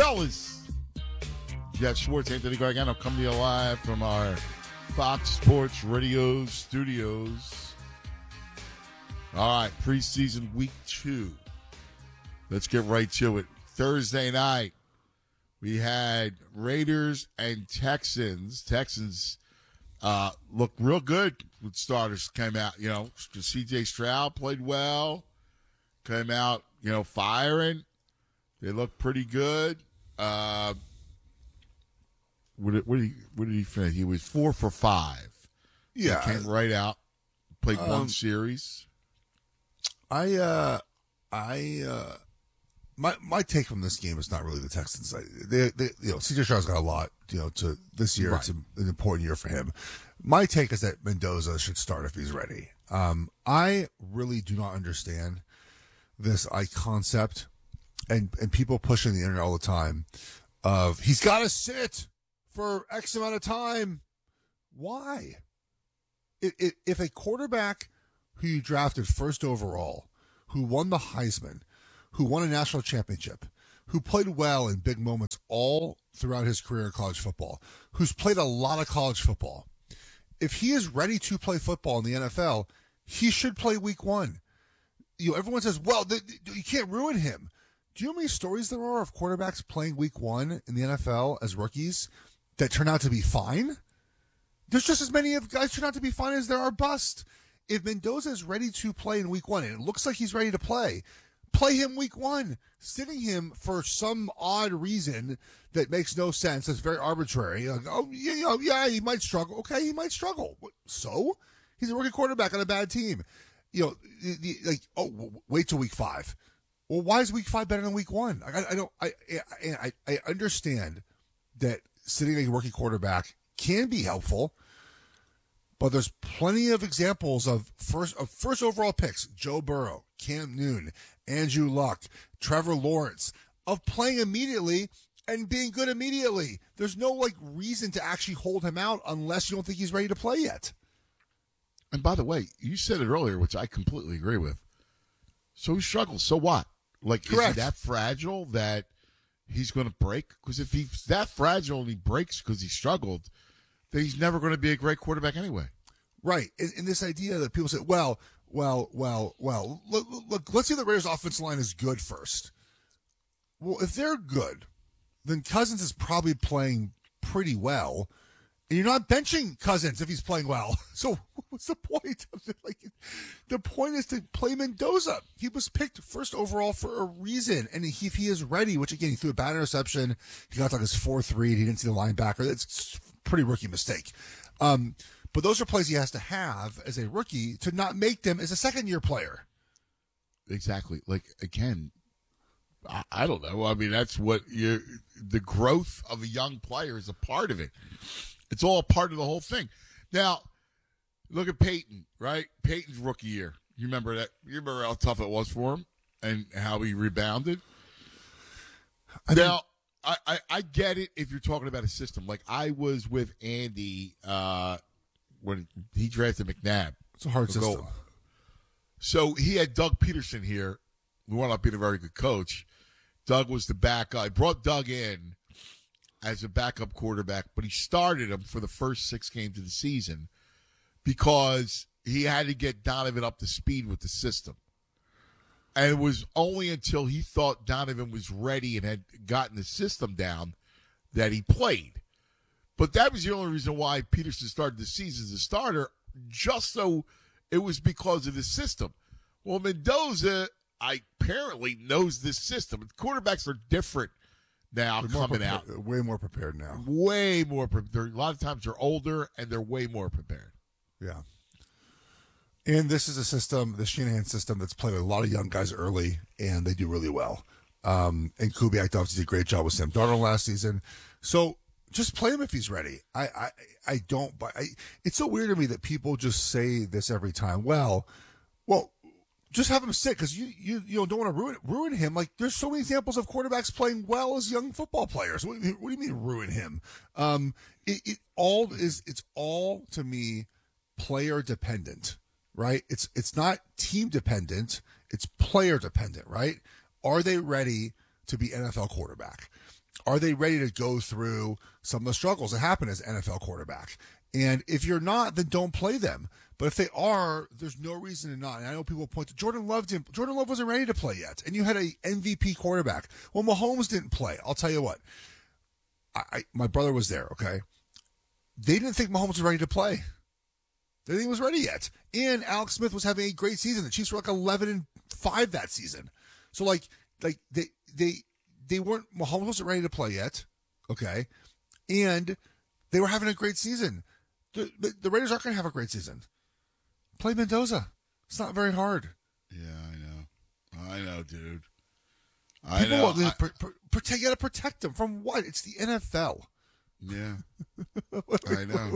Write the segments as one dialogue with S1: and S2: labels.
S1: fellas. Jeff Schwartz, Anthony Gargano coming to you live from our Fox Sports Radio studios. All right, preseason week 2. Let's get right to it. Thursday night, we had Raiders and Texans. Texans looked real good with starters came out. You know, C.J. Stroud played well, came out, firing. They looked pretty good. What did he finish? He was 4 for 5.
S2: Yeah,
S1: he came right out. Played one series.
S2: My take from this game is not really the Texans. C.J. Stroud's got a lot. To this year,
S1: Right.
S2: It's an important year for him. My take is that Mendoza should start if he's ready. I really do not understand this concept and people pushing the internet all the time of he's got to sit for X amount of time. Why? If a quarterback who you drafted first overall, who won the Heisman, who won a national championship, who played well in big moments all throughout his career in college football, who's played a lot of college football, if he is ready to play football in the NFL, he should play week 1. Everyone says, well, you can't ruin him. Do you know how many stories there are of quarterbacks playing week 1 in the NFL as rookies that turn out to be fine? There's just as many of guys turn out to be fine as there are bust. If Mendoza is ready to play in week 1, and it looks like he's ready to play him week 1. Sitting him for some odd reason that makes no sense, that's very arbitrary. Like, he might struggle. Okay, he might struggle. So? He's a rookie quarterback on a bad team. Wait till week 5. Well, why is week 5 better than week 1? I understand that sitting a rookie quarterback can be helpful, but there's plenty of examples of first overall picks: Joe Burrow, Cam Newton, Andrew Luck, Trevor Lawrence, of playing immediately and being good immediately. There's no reason to actually hold him out unless you don't think he's ready to play yet.
S1: And by the way, you said it earlier, which I completely agree with. So he struggles. So what?
S2: Correct.
S1: Is he that fragile that he's going to break? Because if he's that fragile and he breaks because he struggled, then he's never going to be a great quarterback anyway.
S2: Right. And this idea that people say, well, look, let's see if the Raiders' offensive line is good first. Well, if they're good, then Cousins is probably playing pretty well. And you're not benching Cousins if he's playing well. So what's the point of it? The point is to play Mendoza. He was picked first overall for a reason. And if he is ready, which again, he threw a bad interception. He got his 4-3 and he didn't see the linebacker. It's a pretty rookie mistake. But those are plays he has to have as a rookie to not make them as a second-year player.
S1: Exactly. Again, I don't know. I mean, that's what the growth of a young player is a part of it. It's all a part of the whole thing. Now, look at Peyton, right? Peyton's rookie year. You remember that? You remember how tough it was for him and how he rebounded? I get it if you're talking about a system. I was with Andy when he drafted McNabb.
S2: It's a hard system.
S1: So he had Doug Peterson here, who wound up being a very good coach. Doug was the backup. I brought Doug in as a backup quarterback, but he started him for the first 6 games of the season because he had to get Donovan up to speed with the system. And it was only until he thought Donovan was ready and had gotten the system down that he played. But that was the only reason why Peterson started the season as a starter, just so it was because of the system. Well, Mendoza apparently knows this system. Quarterbacks are different now coming out.
S2: Way more prepared now.
S1: Way more prepared. A lot of times they're older and they're way more prepared.
S2: Yeah. And this is a system, the Shanahan system, that's played with a lot of young guys early, and they do really well. And Kubiak obviously did a great job with Sam Darnold last season. So just play him if he's ready. It's so weird to me that people just say this every time. Well, just have him sit because you don't want to ruin him. There's so many examples of quarterbacks playing well as young football players. What do you mean ruin him? It's all to me player dependent, right? It's not team dependent. It's player dependent, right? Are they ready to be NFL quarterback? Are they ready to go through some of the struggles that happen as NFL quarterback? And if you're not, then don't play them. But if they are, there's no reason to not. And I know people point to Jordan Love. Jordan Love wasn't ready to play yet. And you had a MVP quarterback. Well, Mahomes didn't play. I'll tell you what. My brother was there, okay? They didn't think Mahomes was ready to play. They didn't think he was ready yet. And Alex Smith was having a great season. The Chiefs were like 11-5 that season. So they weren't, Mahomes wasn't ready to play yet, okay? And they were having a great season. The Raiders aren't going to have a great season. Play Mendoza. It's not very hard.
S1: Yeah, I know, dude.
S2: You got to protect them from what? It's the NFL.
S1: Yeah, I know.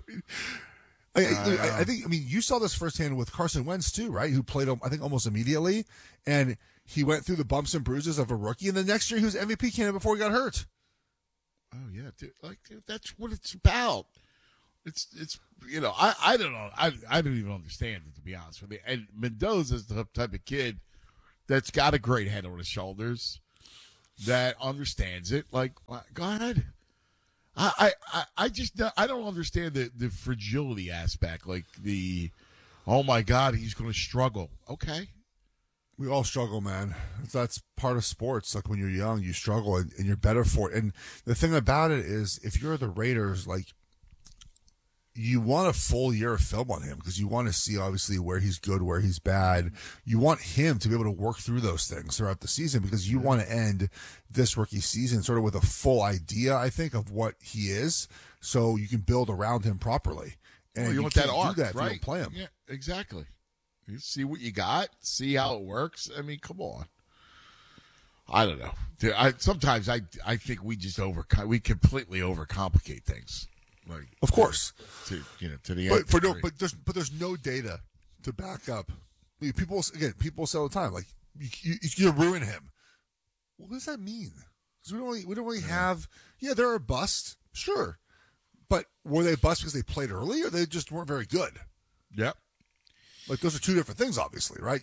S2: I think you saw this firsthand with Carson Wentz too, right? Who played, I think, almost immediately, and he went through the bumps and bruises of a rookie, and the next year he was MVP candidate before he got hurt.
S1: Oh yeah, dude, that's what it's about. It's I don't know. I don't even understand it, to be honest with you. And Mendoza's the type of kid that's got a great head on his shoulders, that understands it. Like, go ahead. I just don't understand the fragility aspect. Like oh my God, he's going to struggle. Okay.
S2: We all struggle, man. That's part of sports. Like when you're young, you struggle and you're better for it. And the thing about it is, if you're the Raiders, like, you want a full year of film on him because you want to see obviously where he's good, where he's bad. You want him to be able to work through those things throughout the season because you want to end this rookie season sort of with a full idea, I think, of what he is, so you can build around him properly. And
S1: you want
S2: can't
S1: that arc,
S2: do that
S1: right?
S2: if you don't play him.
S1: Yeah, exactly. You see what you got, see how it works. I mean, come on. I don't know. Dude, sometimes I think we just we completely overcomplicate things. Like,
S2: of course,
S1: to the end.
S2: But there's no data to back up. People say all the time, like, you ruin him. What does that mean? Because we don't really have. Yeah, they're a bust, sure, but were they a bust because they played early, or they just weren't very good?
S1: Yep.
S2: Like, those are two different things, obviously, right?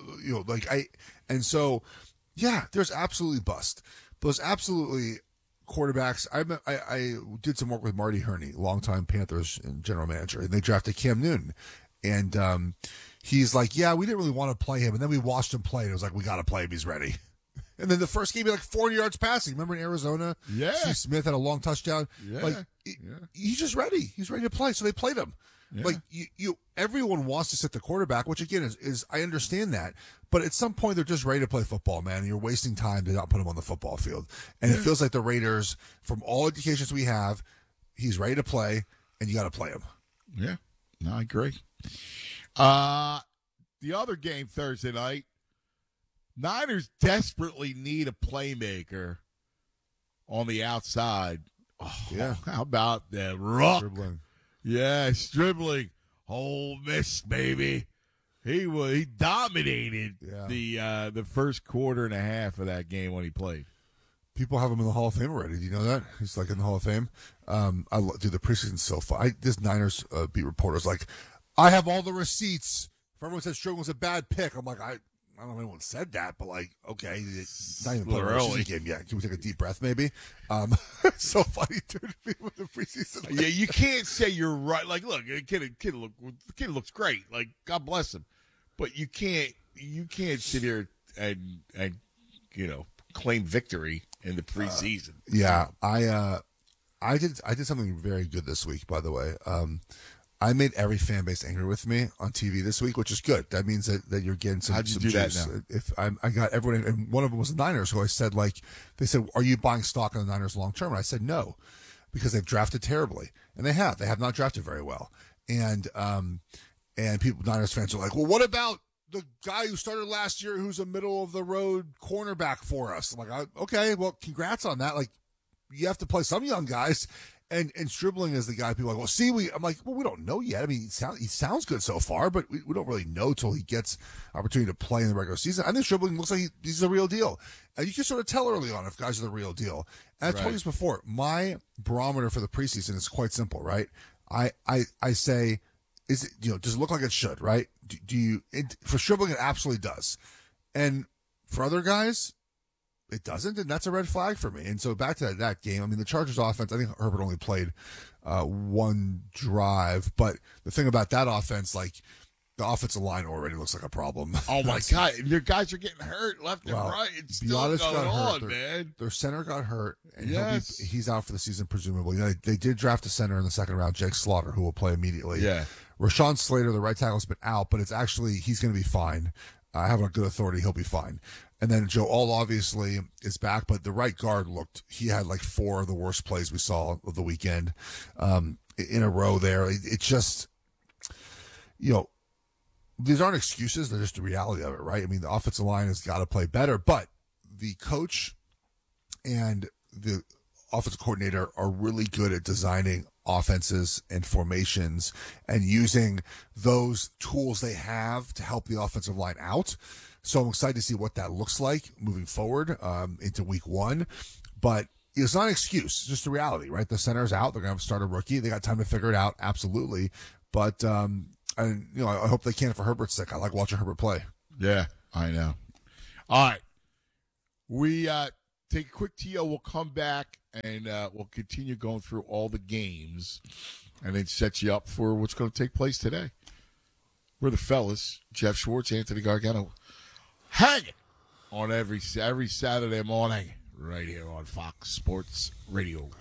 S2: So there's absolutely bust. There's absolutely quarterbacks. I did some work with Marty Herney, longtime Panthers and general manager, and they drafted Cam Newton. And he's like, yeah, we didn't really want to play him. And then we watched him play, and it was like, we got to play him. He's ready. And then the first game, he had like 400 yards passing. Remember in Arizona?
S1: Yeah.
S2: Steve Smith had a long touchdown.
S1: Yeah.
S2: He's just ready. He's ready to play. So they played him. Yeah. Like, everyone wants to sit the quarterback, which again is I understand that, but at some point they're just ready to play football, man. And you're wasting time to not put him on the football field. And it feels like the Raiders, from all indications we have, he's ready to play, and you got to play him.
S1: Yeah, no, I agree. The other game Thursday night, Niners desperately need a playmaker on the outside. Oh, yeah. How about that ruck?
S2: Dribbling.
S1: Yeah, Stribling. Ole Miss, baby. He dominated the first quarter and a half of that game when he played.
S2: People have him in the Hall of Fame already. Do you know that? He's like in the Hall of Fame. Dude, the preseason's so fun. This Niners beat reporter's like, I have all the receipts. If everyone said Stribling was a bad pick, I'm like, I don't know if anyone said that, but like, okay, it's not even playing a preseason game yet. Can we take a deep breath, maybe? It's so funny, dude, with the preseason.
S1: Yeah, you can't say you're right. Like, look, the kid looks great. Like, God bless him, but you can't sit here and claim victory in the preseason.
S2: I did something very good this week, by the way. I made every fan base angry with me on TV this week, which is good. That means that you're getting some.
S1: How'd you
S2: some
S1: do
S2: juice.
S1: that now?
S2: If I got everyone, and one of them was the Niners, who I said, like, they said, "Are you buying stock in the Niners long term?" And I said no, because they've drafted terribly, and they have not drafted very well. And Niners fans are like, "Well, what about the guy who started last year, who's a middle of the road cornerback for us?" I'm like, okay, well, congrats on that. Like, you have to play some young guys. And Stribling is the guy people are like, well, see, I'm like, well, we don't know yet. I mean, he sounds good so far, but we don't really know till he gets opportunity to play in the regular season. I think Stribling looks like he's the real deal. And you can sort of tell early on if guys are the real deal. And I told you this before. My barometer for the preseason is quite simple, right? I say, is it, does it look like it should, right? For Stribling, it absolutely does. And for other guys, it doesn't, and that's a red flag for me. And so back to that game, I mean, the Chargers offense, I think Herbert only played one drive, but the thing about that offense, like, the offensive line already looks like a problem.
S1: Oh, my God. Your guys are getting hurt left and right. It's still going on, man.
S2: Their center got hurt, and
S1: yes.
S2: he's out for the season, presumably. They did draft a center in the second round, Jake Slaughter, who will play immediately.
S1: Yeah.
S2: Rashawn Slater, the right tackle, has been out, but he's going to be fine. I have a good authority. He'll be fine. And then Joe All obviously is back, but the right guard he had like 4 of the worst plays we saw of the weekend in a row there. It just, these aren't excuses. They're just the reality of it, right? I mean, the offensive line has got to play better, but the coach and the offensive coordinator are really good at designing offenses and formations and using those tools they have to help the offensive line out. So I'm excited to see what that looks like moving forward into week 1. But it's not an excuse. It's just the reality, right? The center's out. They're going to have to start a rookie. They got time to figure it out. Absolutely. But, I hope they can for Herbert's sake. I like watching Herbert play.
S1: Yeah, I know. All right. We take a quick TO. We'll come back and we'll continue going through all the games and then set you up for what's going to take place today. We're the fellas, Jeff Schwartz, Anthony Gargano, hanging on every Saturday morning right here on Fox Sports Radio.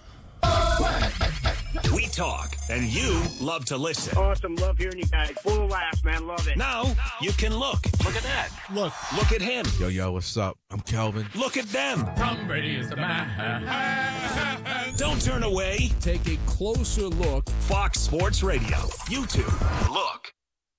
S3: We talk, and you love to listen.
S4: Awesome. Love hearing you guys. Full of laughs, man. Love it.
S3: Now, you can look. Look at that.
S5: Look
S3: at him.
S5: Yo, what's up? I'm Kelvin.
S3: Look at them.
S6: Tom Brady is the man.
S3: Don't turn away.
S6: Take a closer look.
S3: Fox Sports Radio. YouTube. Look.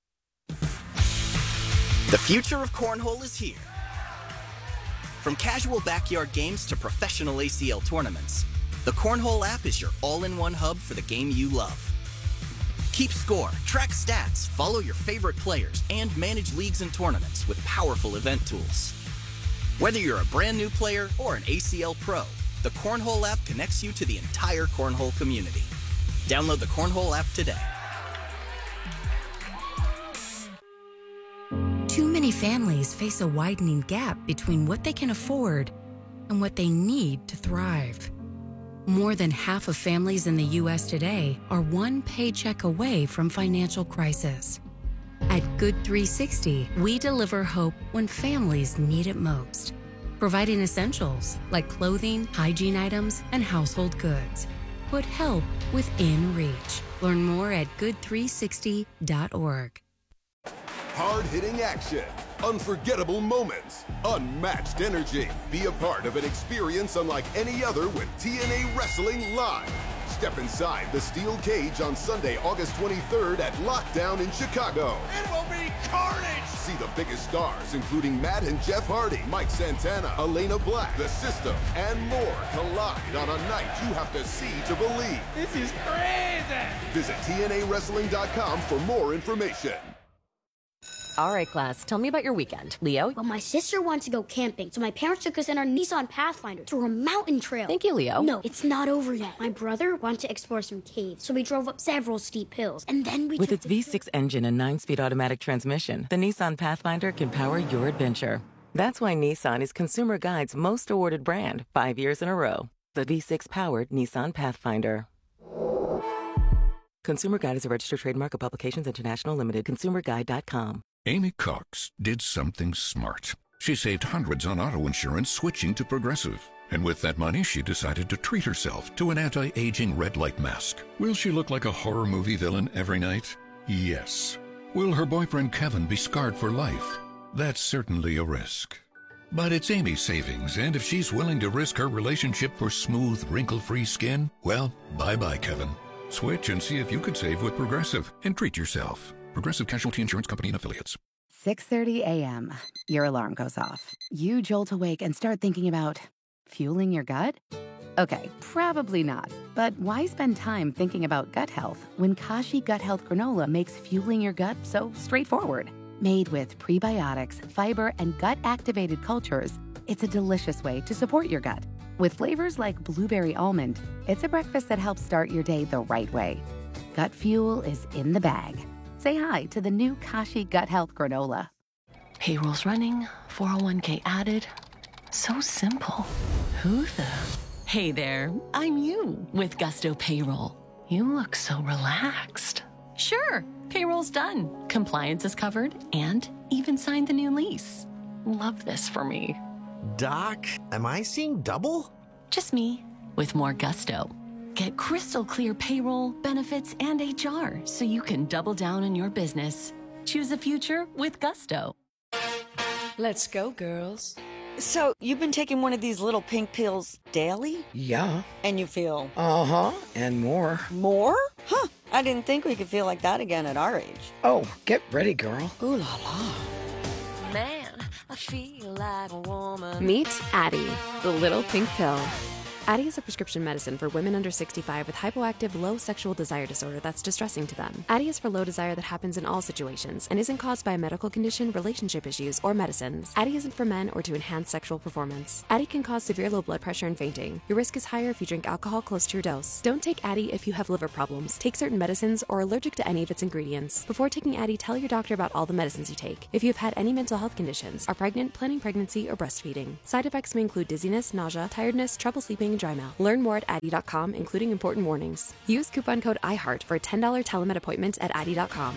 S7: The future of cornhole is here. From casual backyard games to professional ACL tournaments, the Cornhole app is your all-in-one hub for the game you love. Keep score, track stats, follow your favorite players, and manage leagues and tournaments with powerful event tools. Whether you're a brand new player or an ACL pro, the Cornhole app connects you to the entire cornhole community. Download the Cornhole app today.
S8: Too many families face a widening gap between what they can afford and what they need to thrive. More than half of families in the U.S. today are one paycheck away from financial crisis. At Good 360, we deliver hope when families need it most, providing essentials like clothing, hygiene items, and household goods. Put help within reach. Learn more at good360.org.
S9: Hard-hitting action, unforgettable moments, unmatched energy. Be a part of an experience unlike any other with TNA Wrestling Live. Step inside the steel cage on Sunday, August 23rd at Lockdown in Chicago.
S3: It will be carnage!
S9: See the biggest stars, including Matt and Jeff Hardy, Mike Santana, Elena Black, The System, and more collide on a night you have to see to believe.
S6: This is crazy!
S9: Visit TNAWrestling.com for more information.
S10: All right, class, tell me about your weekend. Leo?
S11: Well, my sister wants to go camping, so my parents took us in our Nissan Pathfinder through a mountain trail.
S10: Thank you, Leo.
S11: No, it's not over yet. My brother wanted to explore some caves, so we drove up several steep hills, and then we
S12: With its V6 engine and 9-speed automatic transmission, the Nissan Pathfinder can power your adventure. That's why Nissan is Consumer Guide's most awarded brand 5 years in a row. The V6-powered Nissan Pathfinder. Consumer Guide is a registered trademark of Publications International Limited. ConsumerGuide.com.
S13: Amy Cox did something smart. She saved hundreds on auto insurance switching to Progressive. And with that money, she decided to treat herself to an anti-aging red light mask. Will she look like a horror movie villain every night? Yes. Will her boyfriend Kevin be scarred for life? That's certainly a risk. But it's Amy's savings, and if she's willing to risk her relationship for smooth, wrinkle-free skin, well, bye-bye, Kevin. Switch and see if you could save with Progressive and treat yourself. Progressive Casualty Insurance Company and Affiliates.
S14: 6:30 a.m. Your alarm goes off. You jolt awake and start thinking about fueling your gut? Okay, probably not. But why spend time thinking about gut health when Kashi Gut Health Granola makes fueling your gut so straightforward? Made with prebiotics, fiber, and gut-activated cultures, it's a delicious way to support your gut. With flavors like blueberry almond, it's a breakfast that helps start your day the right way. Gut fuel is in the bag. Say hi to the new Kashi Gut Health Granola.
S15: Payroll's running, 401k added. So simple. Who the? Hey there, I'm you with Gusto Payroll. You look so relaxed. Sure, payroll's done. Compliance is covered and even signed the new lease. Love this for me.
S16: Doc, am I seeing double?
S15: Just me with more gusto. Get crystal clear payroll, benefits, and HR so you can double down on your business. Choose the future with Gusto.
S17: Let's go, girls.
S18: So, you've been taking one of these little pink pills daily?
S17: Yeah.
S18: And you feel?
S17: Uh-huh, and more.
S18: More? Huh, I didn't think we could feel like that again at our age.
S17: Oh, get ready, girl.
S18: Ooh la la.
S19: Man, I feel like a woman.
S20: Meet Addyi, the little pink pill. Addyi is a prescription medicine for women under 65 with hypoactive low sexual desire disorder that's distressing to them. Addyi is for low desire that happens in all situations and isn't caused by a medical condition, relationship issues, or medicines. Addyi isn't for men or to enhance sexual performance. Addyi can cause severe low blood pressure and fainting. Your risk is higher if you drink alcohol close to your dose. Don't take Addyi if you have liver problems, take certain medicines, or are allergic to any of its ingredients. Before taking Addyi, tell your doctor about all the medicines you take. If you have had any mental health conditions, are pregnant, planning pregnancy, or breastfeeding. Side effects may include dizziness, nausea, tiredness, trouble sleeping, and dry mouth. Learn more at Addyi.com, including important warnings. Use coupon code IHEART for a $10 telemed appointment at Addyi.com.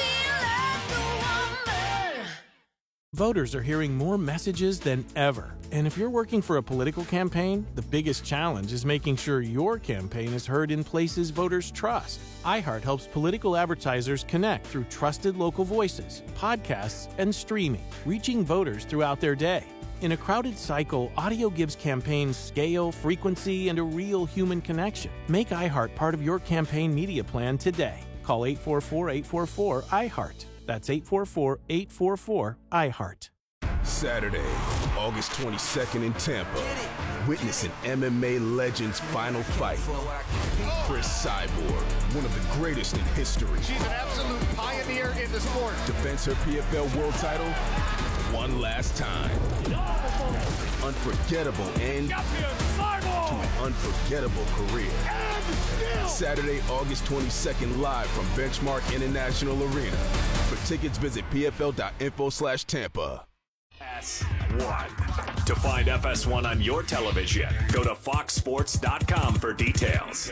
S21: Voters are hearing more messages than ever. And if you're working for a political campaign, the biggest challenge is making sure your campaign is heard in places voters trust. iHeart helps political advertisers connect through trusted local voices, podcasts, and streaming, reaching voters throughout their day. In a crowded cycle, audio gives campaigns scale, frequency, and a real human connection. Make iHeart part of your campaign media plan today. Call 844-844-iHeart. That's 844-844-iHeart.
S22: Saturday, August 22nd in Tampa. Witness an MMA legend's final fight. Chris Cyborg, one of the greatest in history.
S23: She's an absolute pioneer in the sport.
S22: Defends her PFL world title one last time. Unforgettable end to an unforgettable career. Saturday, August 22nd, live from Benchmark International Arena. For tickets, visit pfl.info/Tampa.
S3: FS1. To find FS1 on your television, go to foxsports.com for details.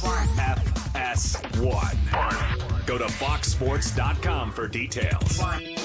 S3: FS1. Go to foxsports.com for details.